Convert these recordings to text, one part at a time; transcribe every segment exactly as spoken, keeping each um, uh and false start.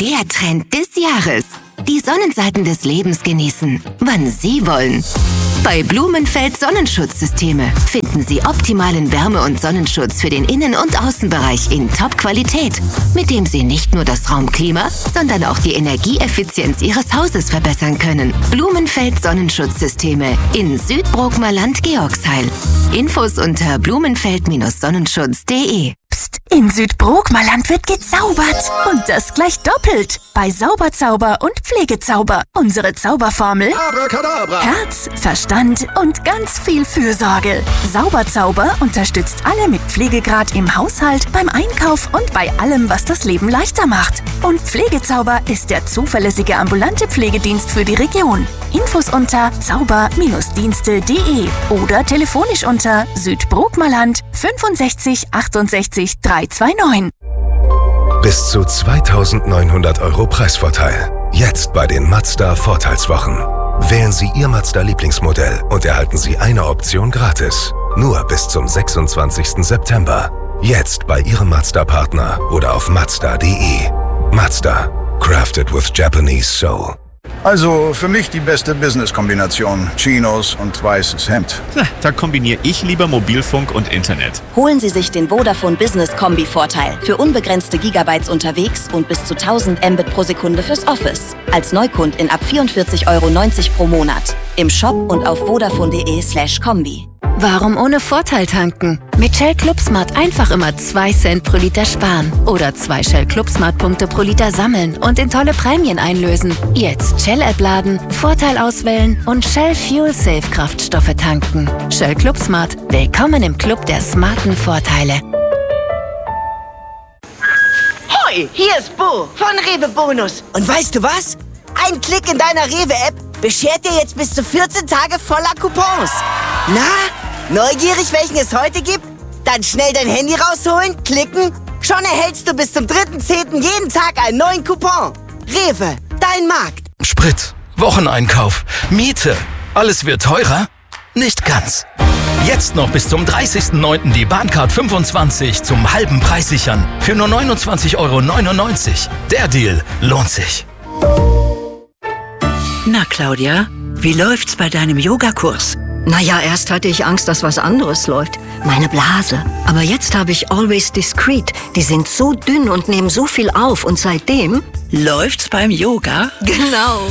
Der Trend des Jahres. Die Sonnenseiten des Lebens genießen, wann Sie wollen. Bei Blumenfeld Sonnenschutzsysteme finden Sie optimalen Wärme- und Sonnenschutz für den Innen- und Außenbereich in Top-Qualität, mit dem Sie nicht nur das Raumklima, sondern auch die Energieeffizienz Ihres Hauses verbessern können. Blumenfeld Sonnenschutzsysteme in Südbrookmerland, Georgsheil. Infos unter blumenfeld Sonnenschutz punkt de. Psst, in Südbrookmerland wird gezaubert. Und das gleich doppelt. Bei Sauberzauber und Pflegezauber. Unsere Zauberformel: Abracadabra. Herz, Verstand und ganz viel Fürsorge. Sauberzauber unterstützt alle mit Pflegegrad im Haushalt, beim Einkauf und bei allem, was das Leben leichter macht. Und Pflegezauber ist der zuverlässige ambulante Pflegedienst für die Region. Infos unter zauber Dienste punkt de oder telefonisch unter Südbrookmerland fünfundsechzig achtundsechzig dreihundertneunundzwanzig. Bis zu zweitausendneunhundert Euro Preisvorteil. Jetzt bei den Mazda Vorteilswochen. Wählen Sie Ihr Mazda-Lieblingsmodell und erhalten Sie eine Option gratis. Nur bis zum sechsundzwanzigsten September. Jetzt bei Ihrem Mazda-Partner oder auf mazda punkt de. Mazda. Crafted with Japanese Soul. Also für mich die beste Business-Kombination. Chinos und weißes Hemd. Na, da kombiniere ich lieber Mobilfunk und Internet. Holen Sie sich den Vodafone Business Kombi-Vorteil. Für unbegrenzte Gigabytes unterwegs und bis zu tausend Mbit pro Sekunde fürs Office. Als Neukundin ab vierundvierzig Euro neunzig pro Monat. Im Shop und auf vodafone punkt de slash kombi. Warum ohne Vorteil tanken? Mit Shell Club Smart einfach immer zwei Cent pro Liter sparen. Oder zwei Shell Club Smart Punkte pro Liter sammeln und in tolle Prämien einlösen. Jetzt Shell-App laden, Vorteil auswählen und Shell Fuel Safe Kraftstoffe tanken. Shell Club Smart. Willkommen im Club der smarten Vorteile. Hoi, hier ist Bo von Rewe Bonus. Und weißt du was? Ein Klick in deiner Rewe-App beschert dir jetzt bis zu vierzehn Tage voller Coupons. Na, neugierig, welchen es heute gibt? Dann schnell dein Handy rausholen, klicken. Schon erhältst du bis zum dritten zehnten jeden Tag einen neuen Coupon. Rewe, dein Markt. Sprit, Wocheneinkauf, Miete. Alles wird teurer? Nicht ganz. Jetzt noch bis zum dreißigsten neunten die Bahncard fünfundzwanzig zum halben Preis sichern. Für nur neunundzwanzig Euro neunundneunzig. Der Deal lohnt sich. Na, Claudia, wie läuft's bei deinem Yogakurs? Naja, erst hatte ich Angst, dass was anderes läuft. Meine Blase. Aber jetzt habe ich Always Discreet. Die sind so dünn und nehmen so viel auf. Und seitdem... Läuft's beim Yoga? Genau.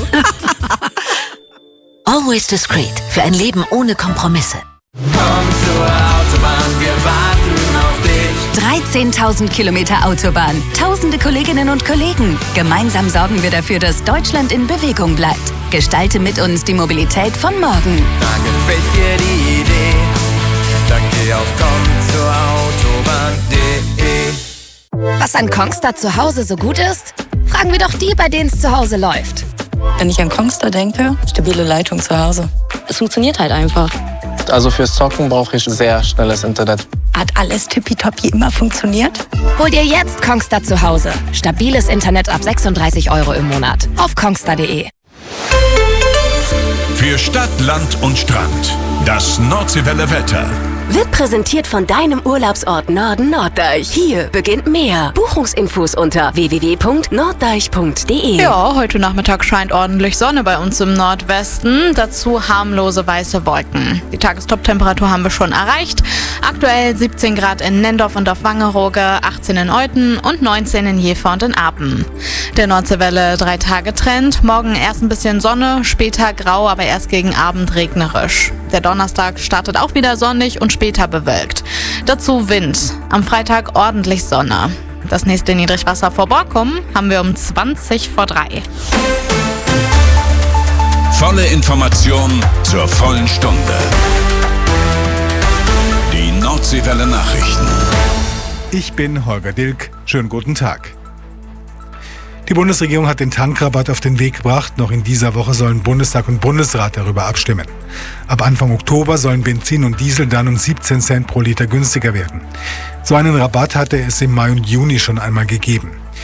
Always Discreet. Für ein Leben ohne Kompromisse. Komm zur Autobahn, wir warten auf dich. dreizehntausend Kilometer Autobahn, tausende Kolleginnen und Kollegen. Gemeinsam sorgen wir dafür, dass Deutschland in Bewegung bleibt. Gestalte mit uns die Mobilität von morgen. Dann gefällt dir die Idee. Dann geh auf komm zur Autobahn punkt de. Was an Kongstar zu Hause so gut ist? Fragen wir doch die, bei denen es zu Hause läuft. Wenn ich an Kongstar denke, stabile Leitung zu Hause. Es funktioniert halt einfach. Also fürs Zocken brauche ich sehr schnelles Internet. Hat alles tippitoppi immer funktioniert? Hol dir jetzt Kongstar zu Hause. Stabiles Internet ab sechsunddreißig Euro im Monat. Auf kongstar punkt de. Für Stadt, Land und Strand. Das Nordseewelle Wetter. Wird präsentiert von deinem Urlaubsort Norden Norddeich. Hier beginnt mehr. Buchungsinfos unter w w w punkt norddeich punkt de. Ja, heute Nachmittag scheint ordentlich Sonne bei uns im Nordwesten. Dazu harmlose weiße Wolken. Die Tagestop-Temperatur haben wir schon erreicht. Aktuell siebzehn Grad in Nendorf und auf Wangerooge, achtzehn in Olten und neunzehn in Jever und in Apen. Der Nordseewelle drei Tage Trend. Morgen erst ein bisschen Sonne, später grau, aber erst gegen Abend regnerisch. Der Donnerstag startet auch wieder sonnig und später bewölkt. Dazu Wind. Am Freitag ordentlich Sonne. Das nächste Niedrigwasser vor Borkum haben wir um zwanzig vor drei. Volle Information zur vollen Stunde. Die Nordseewelle Nachrichten. Ich bin Holger Dilk. Schönen guten Tag. Die Bundesregierung hat den Tankrabatt auf den Weg gebracht. Noch in dieser Woche sollen Bundestag und Bundesrat darüber abstimmen. Ab Anfang Oktober sollen Benzin und Diesel dann um siebzehn Cent pro Liter günstiger werden. So einen Rabatt hatte es im Mai und Juni schon einmal gegeben.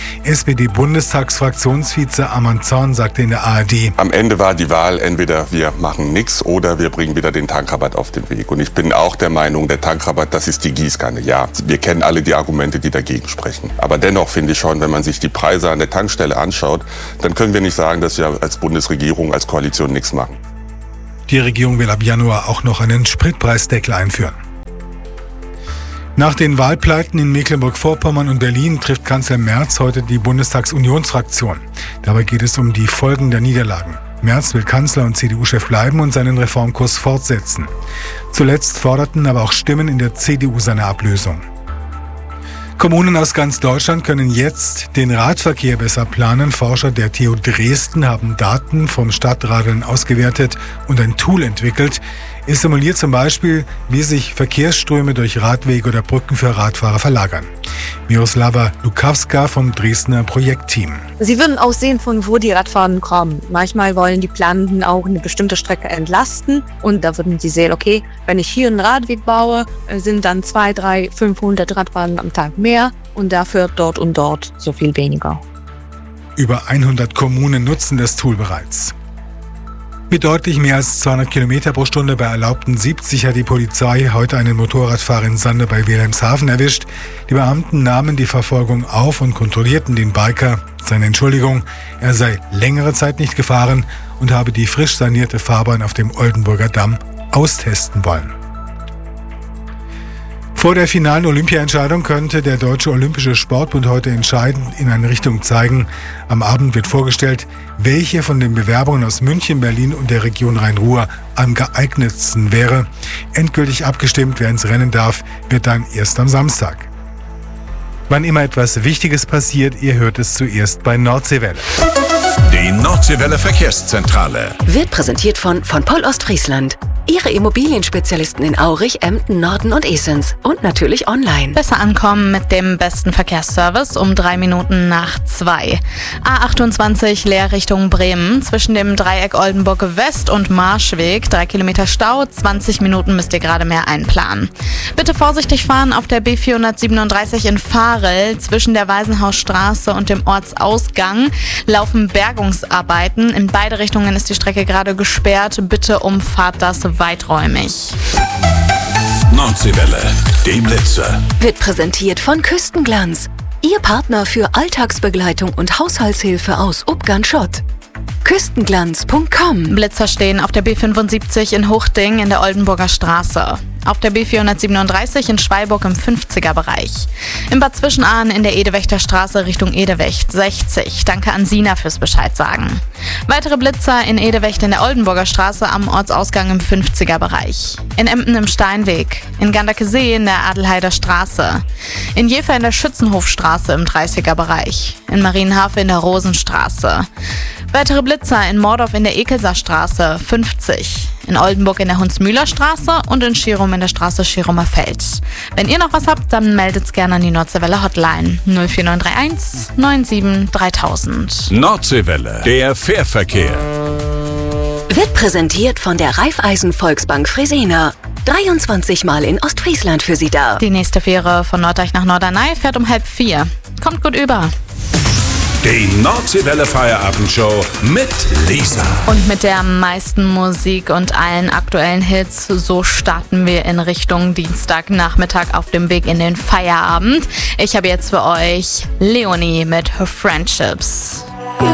S P D-Bundestagsfraktionsvize Arman Zorn sagte in der A R D: Am Ende war die Wahl, entweder wir machen nichts oder wir bringen wieder den Tankrabatt auf den Weg. Und ich bin auch der Meinung, der Tankrabatt, das ist die Gießkanne. Ja, wir kennen alle die Argumente, die dagegen sprechen. Aber dennoch finde ich schon, wenn man sich die Preise an der Tankstelle anschaut, dann können wir nicht sagen, dass wir als Bundesregierung, als Koalition nichts machen. Die Regierung will ab Januar auch noch einen Spritpreisdeckel einführen. Nach den Wahlpleiten in Mecklenburg-Vorpommern und Berlin trifft Kanzler Merz heute die Bundestagsunionsfraktion. Dabei geht es um die Folgen der Niederlagen. Merz will Kanzler und C D U-Chef bleiben und seinen Reformkurs fortsetzen. Zuletzt forderten aber auch Stimmen in der C D U seine Ablösung. Kommunen aus ganz Deutschland können jetzt den Radverkehr besser planen. Forscher der T U Dresden haben Daten vom Stadtradeln ausgewertet und ein Tool entwickelt. Es simuliert zum Beispiel, wie sich Verkehrsströme durch Radwege oder Brücken für Radfahrer verlagern. Miroslava Lukawska vom Dresdner Projektteam. Sie würden auch sehen, von wo die Radfahrer kommen. Manchmal wollen die Planenden auch eine bestimmte Strecke entlasten und da würden sie sehen, okay, wenn ich hier einen Radweg baue, sind dann zwei, drei, fünfhundert Radfahrer am Tag mehr und dafür dort und dort so viel weniger. Über hundert Kommunen nutzen das Tool bereits. Mit deutlich mehr als zweihundert Kilometer pro Stunde bei erlaubten siebzig hat die Polizei heute einen Motorradfahrer in Sande bei Wilhelmshaven erwischt. Die Beamten nahmen die Verfolgung auf und kontrollierten den Biker. Seine Entschuldigung, er sei längere Zeit nicht gefahren und habe die frisch sanierte Fahrbahn auf dem Oldenburger Damm austesten wollen. Vor der finalen Olympia-Entscheidung könnte der Deutsche Olympische Sportbund heute entscheidend in eine Richtung zeigen. Am Abend wird vorgestellt, welche von den Bewerbungen aus München, Berlin und der Region Rhein-Ruhr am geeignetsten wäre. Endgültig abgestimmt, wer ins Rennen darf, wird dann erst am Samstag. Wann immer etwas Wichtiges passiert, ihr hört es zuerst bei Nordseewelle. Die Nordseewelle Verkehrszentrale Wird präsentiert von von Pol Ostfriesland. Ihre Immobilienspezialisten in Aurich, Emden, Norden und Esens. Und natürlich online. Besser ankommen mit dem besten Verkehrsservice um drei Minuten nach zwei. A achtundzwanzig Leer Richtung Bremen. Zwischen dem Dreieck Oldenburg West und Marschweg. Drei Kilometer Stau. zwanzig Minuten müsst ihr gerade mehr einplanen. Bitte vorsichtig fahren auf der B vierhundertsiebenunddreißig in Varel. Zwischen der Waisenhausstraße und dem Ortsausgang laufen Bergungsarbeiten. In beide Richtungen ist die Strecke gerade gesperrt. Bitte umfahrt das weiträumig. Nordseewelle, die Blitzer. Wird präsentiert von Küstenglanz. Ihr Partner für Alltagsbegleitung und Haushaltshilfe aus Ubgern-Schott. Küstenglanz Punkt com. Blitzer stehen auf der B fünfundsiebzig in Huchting in der Oldenburger Straße. Auf der B vierhundertsiebenunddreißig in Schwalburg im fünfziger Bereich. Im Bad Zwischenahn in der Edewächter Straße Richtung Edewecht sechzig. Danke an Sina fürs Bescheid sagen. Weitere Blitzer in Edewecht in der Oldenburger Straße am Ortsausgang im fünfziger Bereich. In Emden im Steinweg. In Ganderkesee in der Adelheider Straße. In Jever in der Schützenhofstraße im dreißiger Bereich. In Marienhafe in der Rosenstraße. Weitere Blitzer in Mordorf in der Ekelser Straße fünfzig. In Oldenburg in der Hunsmühler Straße und in Schirum in der Straße Schirumer Feld. Wenn ihr noch was habt, dann meldet's gerne an die Nordseewelle Hotline null vier neun drei eins neun sieben dreitausend. Nordseewelle, der Fährverkehr. Wird präsentiert von der Raiffeisen Volksbank Fresenier. dreiundzwanzig Mal in Ostfriesland für Sie da. Die nächste Fähre von Norddeich nach Norderney fährt um halb vier. Kommt gut über. Die Nordseewelle Feierabendshow mit Lisa. Und mit der meisten Musik und allen aktuellen Hits, so starten wir in Richtung Dienstagnachmittag auf dem Weg in den Feierabend. Ich habe jetzt für euch Leonie mit Her Friendships.